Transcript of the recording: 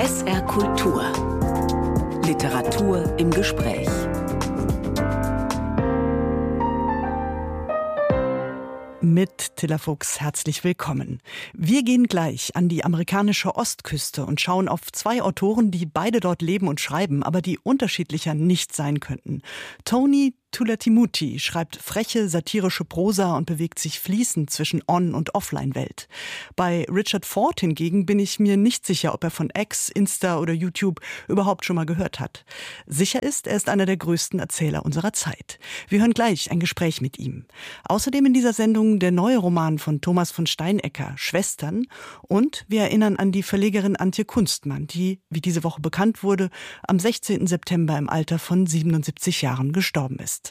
SR Kultur. Literatur im Gespräch. Mit Tilla Fuchs herzlich willkommen. Wir gehen gleich an die amerikanische Ostküste und schauen auf zwei Autoren, die beide dort leben und schreiben, aber die unterschiedlicher nicht sein könnten. Tony Tulatimuti schreibt freche, satirische Prosa und bewegt sich fließend zwischen On- und Offline-Welt. Bei Richard Ford hingegen bin ich mir nicht sicher, ob er von X, Insta oder YouTube überhaupt schon mal gehört hat. Sicher ist, er ist einer der größten Erzähler unserer Zeit. Wir hören gleich ein Gespräch mit ihm. Außerdem in dieser Sendung der neue Roman von Thomas von Steinecker, Schwestern. Und wir erinnern an die Verlegerin Antje Kunstmann, die, wie diese Woche bekannt wurde, am 16. September im Alter von 77 Jahren gestorben ist.